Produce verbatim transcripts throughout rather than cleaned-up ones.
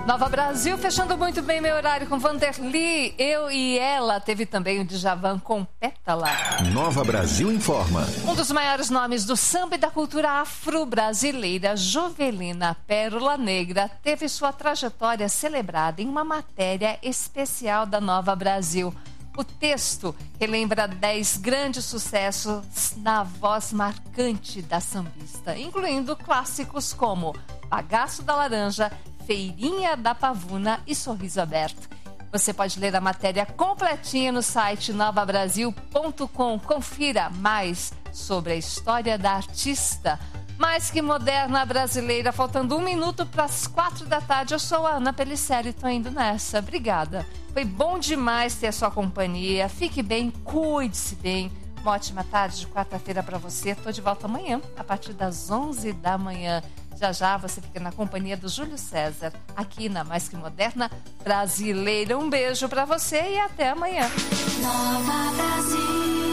Nova Brasil, fechando muito bem meu horário com Vanderly, Eu e Ela. Teve também o Djavan com Pétala. Nova Brasil informa. Um dos maiores nomes do samba e da cultura afro-brasileira, Jovelina Pérola Negra, teve sua trajetória celebrada em uma matéria especial da Nova Brasil. O texto relembra dez grandes sucessos na voz marcante da sambista, incluindo clássicos como Bagaço da Laranja, Feirinha da Pavuna e Sorriso Aberto. Você pode ler a matéria completinha no site nova brasil ponto com. Confira mais sobre a história da artista. Mais que moderna brasileira, faltando um minuto para as quatro da tarde. Eu sou a Ana Pelliceri e tô indo nessa. Obrigada. Foi bom demais ter a sua companhia. Fique bem, cuide-se bem. Uma ótima tarde de quarta-feira para você. Tô de volta amanhã, a partir das onze da manhã. Já já você fica na companhia do Júlio César, aqui na Mais Que Moderna Brasileira. Um beijo para você e até amanhã. Nova Brasil.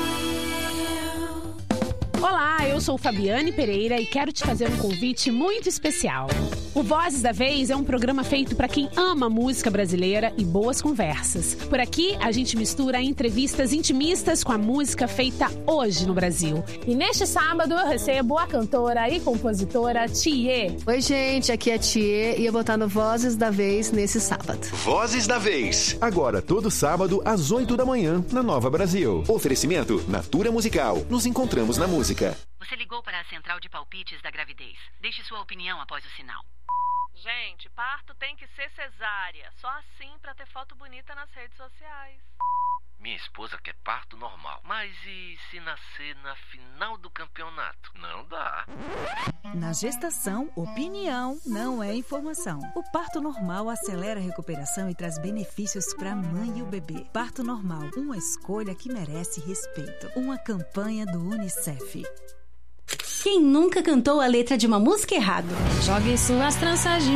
Olá, eu sou Fabiane Pereira e quero te fazer um convite muito especial. O Vozes da Vez é um programa feito para quem ama música brasileira e boas conversas. Por aqui, a gente mistura entrevistas intimistas com a música feita hoje no Brasil. E neste sábado eu recebo a cantora e compositora Thier. Oi, gente, aqui é Thier e eu vou estar no Vozes da Vez nesse sábado. Vozes da Vez. Agora, todo sábado, às oito da manhã, na Nova Brasil. Oferecimento Natura Musical. Nos encontramos na música. Você ligou para a central de palpites da gravidez. Deixe sua opinião após o sinal. Gente, parto tem que ser cesárea. Só assim pra ter foto bonita nas redes sociais. Minha esposa quer parto normal. Mas e se nascer na final do campeonato? Não dá. Na gestação, opinião não é informação. O parto normal acelera a recuperação e traz benefícios para a mãe e o bebê. Parto normal, uma escolha que merece respeito. Uma campanha do Unicef. Quem nunca cantou a letra de uma música errado? Jogue suas tranças de